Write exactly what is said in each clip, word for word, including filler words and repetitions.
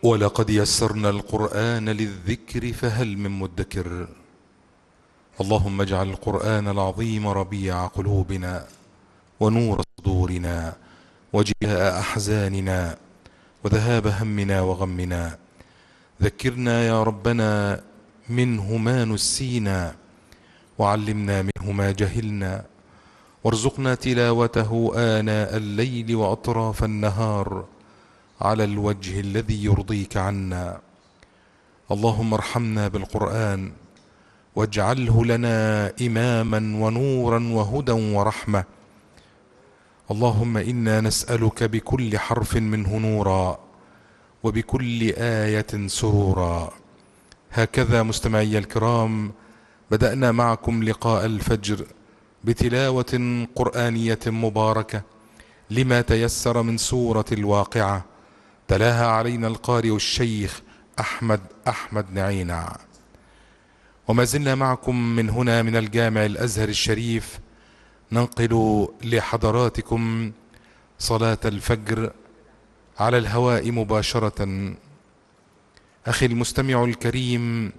ولقد يسرنا القرآن للذكر فهل من مدكر. اللهم اجعل القرآن العظيم ربيع قلوبنا ونور صدورنا وجلاء أحزاننا وذهاب همنا وغمنا. ذكرنا يا ربنا منه ما نسينا، وعلمنا منه ما جهلنا، وارزقنا تلاوته آناء الليل وأطراف النهار على الوجه الذي يرضيك عنا. اللهم ارحمنا بالقرآن واجعله لنا إماما ونورا وهدى ورحمة. اللهم إنا نسألك بكل حرف منه نورا وبكل آية سرورا. هكذا مستمعي الكرام بدأنا معكم لقاء الفجر بتلاوة قرآنية مباركة لما تيسر من سورة الواقعة، تلاها علينا القارئ الشيخ أحمد أحمد نعينع. وما زلنا معكم من هنا من الجامع الأزهر الشريف ننقل لحضراتكم صلاة الفجر على الهواء مباشرة. أخي المستمع الكريم،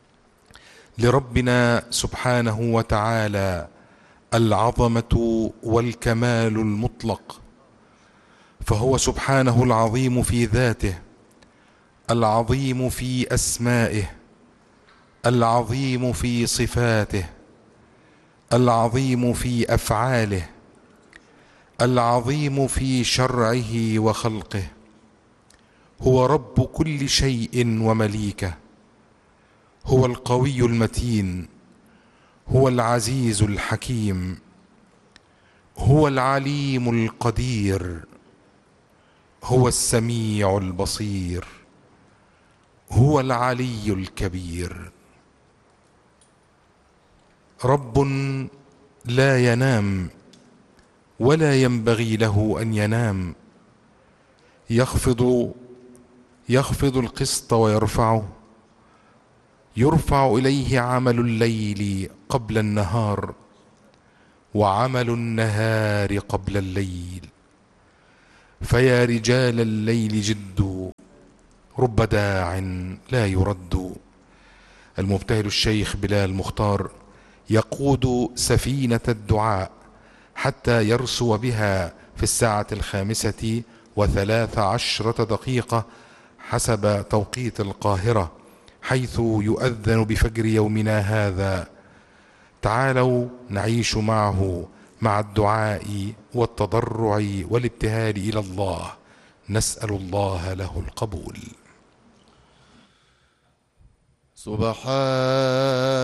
لربنا سبحانه وتعالى العظمة والكمال المطلق، فهو سبحانه العظيم في ذاته، العظيم في أسمائه، العظيم في صفاته، العظيم في أفعاله، العظيم في شرعه وخلقه. هو رب كل شيء ومليكه، هو القوي المتين، هو العزيز الحكيم، هو العليم القدير، هو السميع البصير، هو العلي الكبير. رب لا ينام ولا ينبغي له أن ينام، يخفض يخفض القسط ويرفعه، يرفع إليه عمل الليل قبل النهار وعمل النهار قبل الليل. فيا رجال الليل جدوا، رب داع لا يرد. المبتهل الشيخ بلال مختار يقود سفينة الدعاء حتى يرسو بها في الساعة الخامسة وثلاث عشرة دقيقة حسب توقيت القاهرة، حيث يؤذن بفجر يومنا هذا. تعالوا نعيش معه مع الدعاء والتضرع والابتهال إلى الله، نسأل الله له القبول. سبحان